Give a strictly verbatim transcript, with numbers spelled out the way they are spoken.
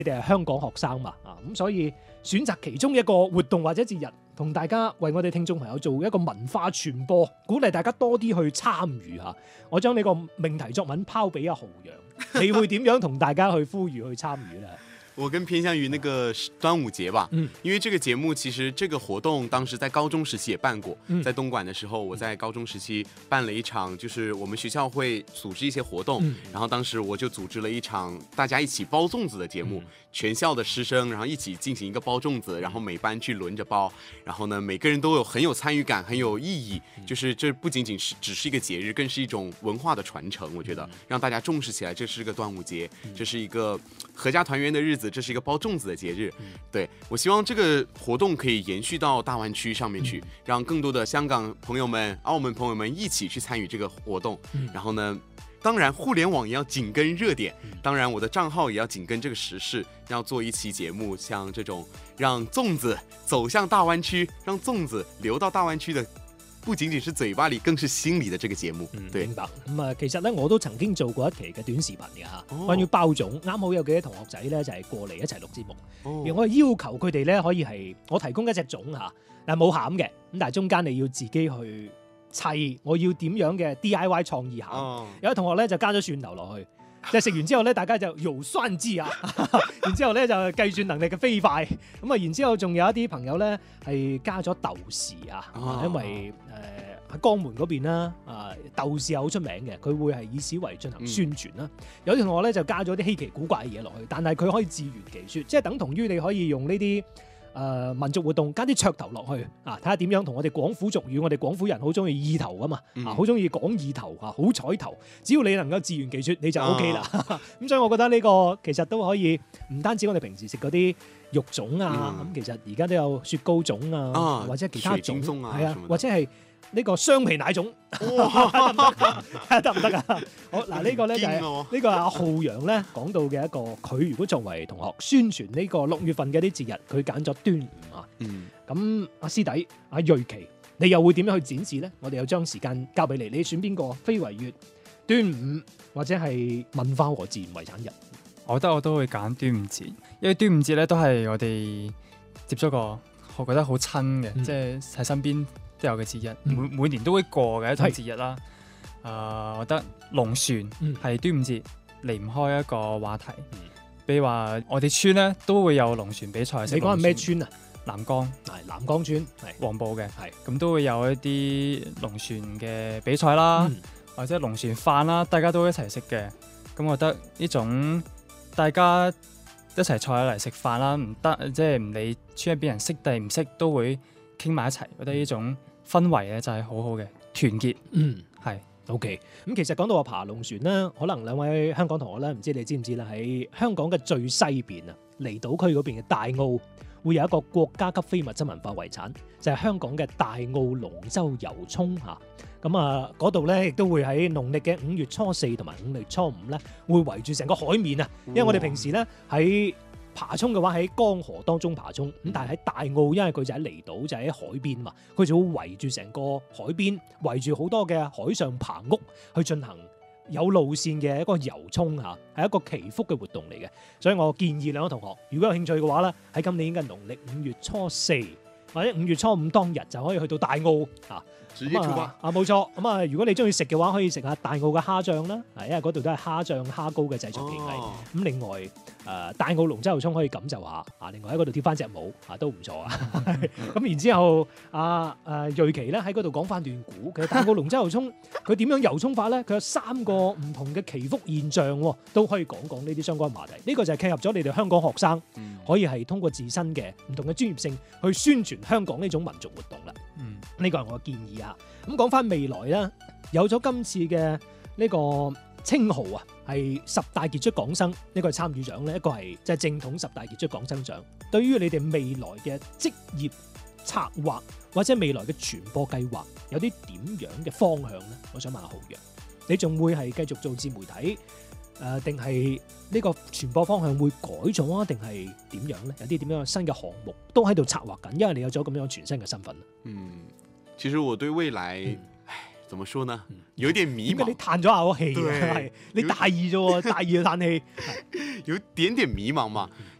你哋係香港學生嘛啊，咁所以選擇其中一個活動或者節日，同大家為我哋聽眾朋友做一個文化傳播，鼓勵大家多啲去參與嚇。我將呢個命題作文拋俾阿豪陽，你會點樣同大家去呼籲去參與咧？ 我更偏向於那個端午節吧， 嗯， 因為這個節目其實這個活動當時在高中時期也辦過， 嗯， 在東莞的時候，我在高中時期辦了一場，就是我們學校會組織一些活動， 嗯， 然後當時我就組織了一場大家一起包粽子的節目， 嗯， 全校的師生然後一起進行一個包粽子，然後每班去輪着包，然後呢每個人都有很有參與感，很有意義，就是這不僅僅是只是一個節日，更是一種文化的傳承，我覺得讓大家重視起來，這是個端午節，這是一個合家團圓的日子，這是一個包粽子的節日，對，我希望這個活動可以延續到大灣區上面去，讓更多的香港朋友們、澳門朋友們一起去參與這個活動。然後呢，當然互聯網也要緊跟熱點，當然我的賬號也要緊跟這個時事，要做一期節目，像這種讓粽子走向大灣區，讓粽子流到大灣區的，不僅僅是嘴巴裏，更是心裏的這個節目。 嗯， 對， 明白。咁啊，其實咧我都曾經做過一期嘅短視頻嘅嚇， 哦， 關於包粽。啱好有幾個同學仔咧就係過嚟一齊錄節目， 哦， 而我係要求佢哋咧可以係我提供一隻粽嚇，但係冇餡嘅，咁但係中間你要自己去砌，我要點樣嘅 D I Y 創意餡。 哦， 有個同學咧就加咗蒜頭落去。即係食完之後咧，大家就油酸枝啊，然之後咧就計算能力嘅飛快，咁啊，然之後仲有一啲朋友咧係加咗豆豉啊， 哦， 因為誒喺江門嗰邊啦，啊豆豉係好出名嘅，佢會係以此為進行宣傳啦。嗯、有啲同學咧就加咗啲稀奇古怪嘅嘢落去，但係佢可以自圓其說，即係等同於你可以用呢啲。誒、呃、民族活動加啲噱頭落去啊，睇下點樣同我哋廣府俗語，我哋廣府人好中意意頭啊嘛，啊好中意講意頭啊，好彩頭，只要你能夠自圓其說，你就 O K 啦。咁、啊、所以我覺得呢個其實都可以，唔單止我哋平時食嗰啲肉粽啊，咁、嗯、其實而家都有雪糕粽啊，啊或者其他粽，係啊，或者係呢個雙皮奶粽，得唔得啊？好嗱，呢個咧就係呢個阿浩陽咧講到嘅一個，佢如果作為同學宣傳呢個六月份嘅啲節日，佢揀咗端午啊。嗯，咁阿師弟阿瑞奇，你又會點樣去展示咧？我哋又將時間交俾你，你選邊個？非遺月、端午或者係文化和自然遺產日？ 我覺得我都會揀端午節，因為端午節咧都係我哋接觸過，我覺得好親嘅，嗯、即係喺身邊都有嘅節日，嗯、每每年都會過嘅一種節日啦。誒、呃，我覺得龍船係端午節離唔開一個話題。嗯、比如話我哋村咧都會有龍船比賽。 你講係咩村啊？ 南江， 係南江村，係黃埔嘅， 係咁都會有一啲龍船嘅比賽啦，嗯、或者龍船飯啦，大家都一齊食嘅。咁我覺得呢種大家一齊坐嚟食飯啦，唔得即係唔理村入邊人識定唔識，都會傾埋一齊。覺得呢種氛圍咧就係好好嘅團結。嗯，係 OK。咁其實講到話爬龍船啦，可能兩位香港同學咧，唔知你知唔知啦？喺香港嘅最西邊啊，離島區嗰邊嘅大澳，會有一個國家級非物質文化遺產，就係、是、香港嘅大澳龍舟遊涌嚇。咁啊，嗰度咧亦都會喺農曆嘅五月初四同埋五月初五咧，會圍住成個海面啊。因為我哋平時咧喺爬涌嘅話喺江河當中爬涌，咁但係喺大澳，因為佢就喺離島，就喺、是、海邊嘛，佢就會圍住成個海邊，圍住好多嘅海上棚屋去進行有路線嘅一個遊涌嚇，係一個祈福嘅活動嚟嘅。所以我建議兩個同學，如果有興趣嘅話咧，喺今年嘅農曆五月初四或者五月初五當日就可以去到大澳啊。 直接出發啊，冇錯。咁啊，如果你中意食嘅話，可以食下大澳嘅蝦醬啦，啊，因為嗰度都係蝦醬蝦膏嘅製作技藝。咁、哦、另外，誒、呃、大澳龍舟遊涌可以感受下，啊，另外喺嗰度跳翻隻舞，啊都唔錯啊。咁然之後，阿誒瑞奇咧喺嗰度講翻段古，其實大澳龍舟遊涌佢點樣遊涌法咧？佢有三個唔同嘅祈福現象，都可以講講呢啲相關話題。呢、這個就係契合咗你哋香港學生、嗯、可以係通過自身嘅唔同嘅專業性去宣傳香港呢種民族活動啦。嗯，呢個係我嘅建議啊。咁講翻未來啦，有咗今次嘅呢個稱號啊，係十大傑出港生，呢個係參與獎咧，一個係即係正統十大傑出港生獎。對於你哋未來嘅職業策劃或者未來嘅傳播計劃，有啲點樣嘅方向咧？我想問下浩陽，你仲會係繼續做自媒體，誒定係呢個傳播方向會改咗啊？定係點樣咧？有啲點樣新嘅項目都喺度策劃緊，因為你有咗咁樣全新嘅身份。 嗯，其實我對未來。嗯怎麼說呢？有點迷茫。 點解你嘆咗下口氣對嘅？係你大二啫喎，大二就嘆氣。 有點點迷茫嘛。